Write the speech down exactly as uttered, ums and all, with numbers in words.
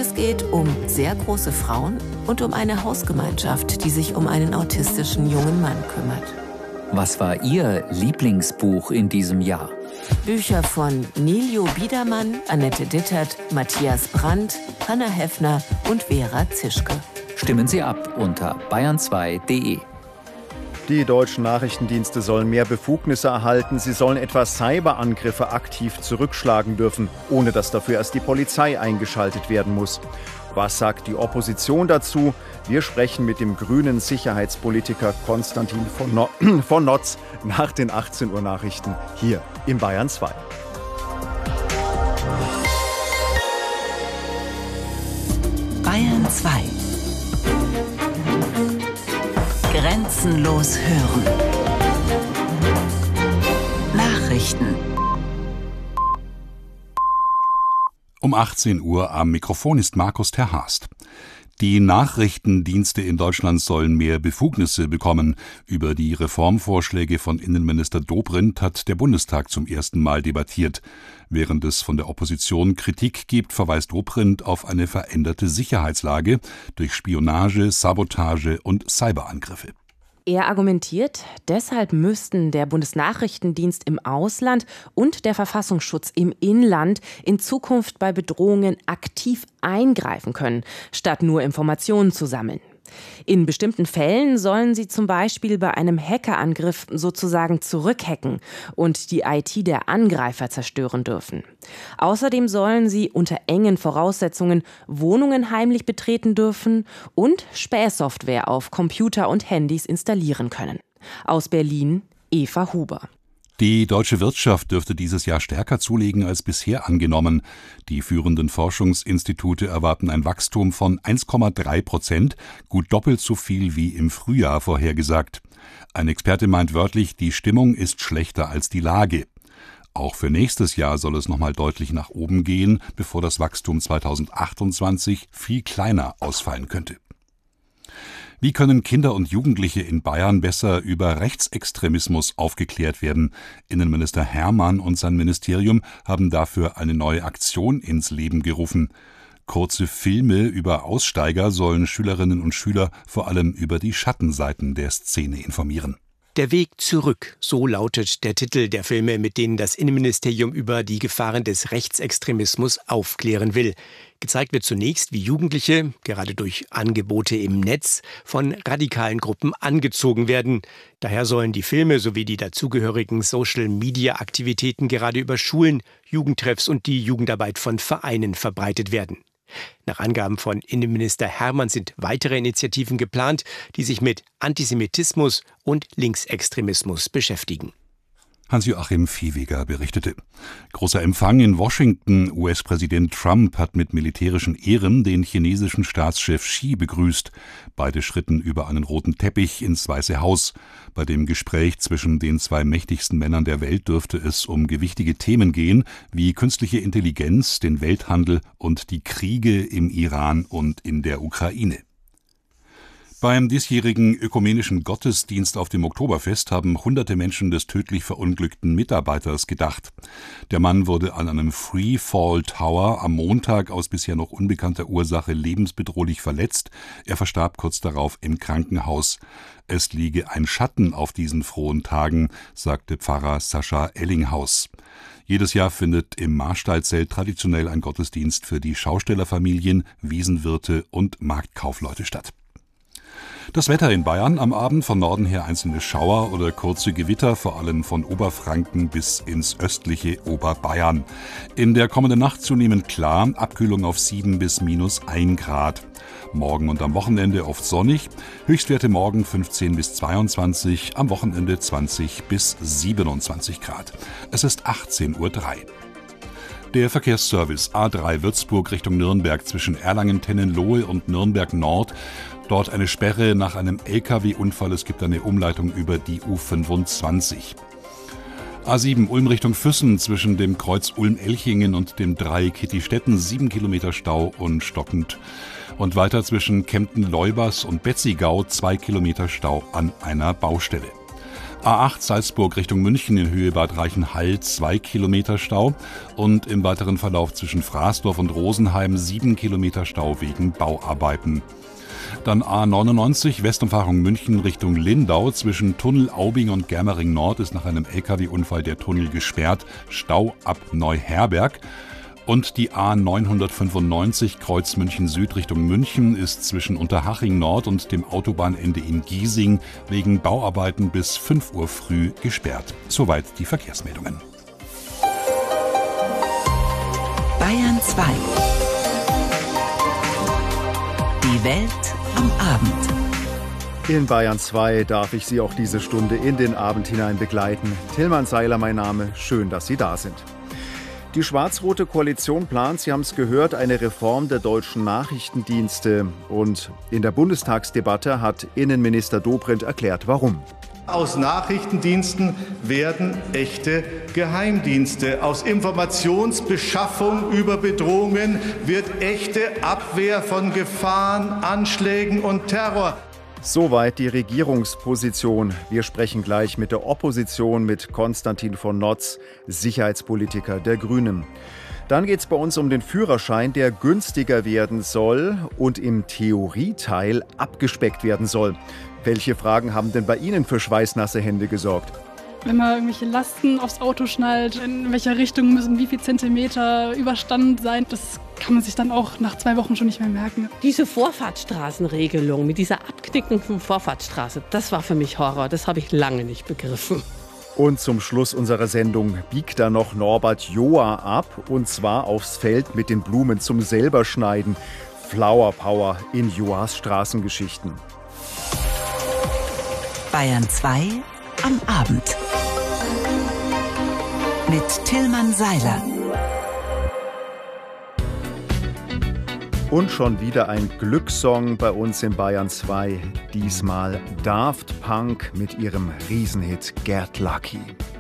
es geht um sehr große Frauen und um eine Hausgemeinschaft, die sich um einen autistischen jungen Mann kümmert. Was war Ihr Lieblingsbuch in diesem Jahr? Bücher von Niljo Biedermann, Annette Dittert, Matthias Brandt, Hanna Heffner und Vera Zischke. Stimmen Sie ab unter bayern zwei punkt de. Die deutschen Nachrichtendienste sollen mehr Befugnisse erhalten. Sie sollen etwa Cyberangriffe aktiv zurückschlagen dürfen, ohne dass dafür erst die Polizei eingeschaltet werden muss. Was sagt die Opposition dazu? Wir sprechen mit dem grünen Sicherheitspolitiker Konstantin von, no- von Notz nach den achtzehn Uhr Nachrichten hier im Bayern zwei. Bayern zwei. Grenzenlos hören. Nachrichten. Um achtzehn Uhr am Mikrofon ist Markus Terhast. Die Nachrichtendienste in Deutschland sollen mehr Befugnisse bekommen. Über die Reformvorschläge von Innenminister Dobrindt hat der Bundestag zum ersten Mal debattiert. Während es von der Opposition Kritik gibt, verweist Dobrindt auf eine veränderte Sicherheitslage durch Spionage, Sabotage und Cyberangriffe. Er argumentiert, deshalb müssten der Bundesnachrichtendienst im Ausland und der Verfassungsschutz im Inland in Zukunft bei Bedrohungen aktiv eingreifen können, statt nur Informationen zu sammeln. In bestimmten Fällen sollen sie zum Beispiel bei einem Hackerangriff sozusagen zurückhacken und die I T der Angreifer zerstören dürfen. Außerdem sollen sie unter engen Voraussetzungen Wohnungen heimlich betreten dürfen und Spähsoftware auf Computer und Handys installieren können. Aus Berlin, Eva Huber. Die deutsche Wirtschaft dürfte dieses Jahr stärker zulegen als bisher angenommen. Die führenden Forschungsinstitute erwarten ein Wachstum von eins Komma drei Prozent, gut doppelt so viel wie im Frühjahr vorhergesagt. Ein Experte meint wörtlich, die Stimmung ist schlechter als die Lage. Auch für nächstes Jahr soll es nochmal deutlich nach oben gehen, bevor das Wachstum zweitausendachtundzwanzig viel kleiner ausfallen könnte. Wie können Kinder und Jugendliche in Bayern besser über Rechtsextremismus aufgeklärt werden? Innenminister Hermann und sein Ministerium haben dafür eine neue Aktion ins Leben gerufen. Kurze Filme über Aussteiger sollen Schülerinnen und Schüler vor allem über die Schattenseiten der Szene informieren. Der Weg zurück, so lautet der Titel der Filme, mit denen das Innenministerium über die Gefahren des Rechtsextremismus aufklären will. Gezeigt wird zunächst, wie Jugendliche, gerade durch Angebote im Netz, von radikalen Gruppen angezogen werden. Daher sollen die Filme sowie die dazugehörigen Social-Media-Aktivitäten gerade über Schulen, Jugendtreffs und die Jugendarbeit von Vereinen verbreitet werden. Nach Angaben von Innenminister Hermann sind weitere Initiativen geplant, die sich mit Antisemitismus und Linksextremismus beschäftigen. Hans-Joachim Viehweger berichtete. Großer Empfang in Washington. U S-Präsident Trump hat mit militärischen Ehren den chinesischen Staatschef Xi begrüßt. Beide schritten über einen roten Teppich ins Weiße Haus. Bei dem Gespräch zwischen den zwei mächtigsten Männern der Welt dürfte es um gewichtige Themen gehen, wie künstliche Intelligenz, den Welthandel und die Kriege im Iran und in der Ukraine. Beim diesjährigen ökumenischen Gottesdienst auf dem Oktoberfest haben hunderte Menschen des tödlich verunglückten Mitarbeiters gedacht. Der Mann wurde an einem Freefall Tower am Montag aus bisher noch unbekannter Ursache lebensbedrohlich verletzt. Er verstarb kurz darauf im Krankenhaus. Es liege ein Schatten auf diesen frohen Tagen, sagte Pfarrer Sascha Ellinghaus. Jedes Jahr findet im Marstallzelt traditionell ein Gottesdienst für die Schaustellerfamilien, Wiesenwirte und Marktkaufleute statt. Das Wetter in Bayern: am Abend von Norden her einzelne Schauer oder kurze Gewitter, vor allem von Oberfranken bis ins östliche Oberbayern. In der kommenden Nacht zunehmend klar, Abkühlung auf sieben bis minus ein Grad. Morgen und am Wochenende oft sonnig, Höchstwerte morgen fünfzehn bis zweiundzwanzig, am Wochenende zwanzig bis siebenundzwanzig Grad. Es ist achtzehn Uhr drei. Der Verkehrsservice A drei Würzburg Richtung Nürnberg zwischen Erlangen-Tennenlohe und Nürnberg Nord. Dort eine Sperre nach einem L K W-Unfall. Es gibt eine Umleitung über die U fünfundzwanzig. A sieben Ulm Richtung Füssen zwischen dem Kreuz Ulm-Elchingen und dem Dreieck Kittistetten. Sieben Kilometer Stau und stockend. Und weiter zwischen Kempten-Leubers und Betzigau. Zwei Kilometer Stau an einer Baustelle. A acht Salzburg Richtung München in Höhe Bad Reichenhall zwei Kilometer Stau und im weiteren Verlauf zwischen Fraßdorf und Rosenheim sieben Kilometer Stau wegen Bauarbeiten. Dann A neunundneunzig Westumfahrung München Richtung Lindau. Zwischen Tunnel Aubing und Germering Nord ist nach einem L K W-Unfall der Tunnel gesperrt. Stau ab Neuherberg. Und die A neunhundertfünfundneunzig Kreuz München Süd Richtung München ist zwischen Unterhaching Nord und dem Autobahnende in Giesing wegen Bauarbeiten bis fünf Uhr früh gesperrt. Soweit die Verkehrsmeldungen. Bayern zwei. Die Welt am Abend. In Bayern zwei darf ich Sie auch diese Stunde in den Abend hinein begleiten. Tilman Seiler mein Name, schön, dass Sie da sind. Die schwarz-rote Koalition plant, Sie haben es gehört, eine Reform der deutschen Nachrichtendienste. Und in der Bundestagsdebatte hat Innenminister Dobrindt erklärt, warum. Aus Nachrichtendiensten werden echte Geheimdienste. Aus Informationsbeschaffung über Bedrohungen wird echte Abwehr von Gefahren, Anschlägen und Terror. Soweit die Regierungsposition. Wir sprechen gleich mit der Opposition, mit Konstantin von Notz, Sicherheitspolitiker der Grünen. Dann geht es bei uns um den Führerschein, der günstiger werden soll und im Theorieteil abgespeckt werden soll. Welche Fragen haben denn bei Ihnen für schweißnasse Hände gesorgt? Wenn man irgendwelche Lasten aufs Auto schnallt, in welcher Richtung müssen wie viel Zentimeter Überstand sein, das kann man sich dann auch nach zwei Wochen schon nicht mehr merken. Diese Vorfahrtsstraßenregelung mit dieser abknickenden Vorfahrtsstraße, das war für mich Horror. Das habe ich lange nicht begriffen. Und zum Schluss unserer Sendung biegt da noch Norbert Joa ab, und zwar aufs Feld mit den Blumen zum Selberschneiden. Flower Power in Joas Straßengeschichten. Bayern zwei am Abend. Mit Tilman Seiler. Und schon wieder ein Glückssong bei uns in Bayern zwei. Diesmal Daft Punk mit ihrem Riesenhit Get Lucky.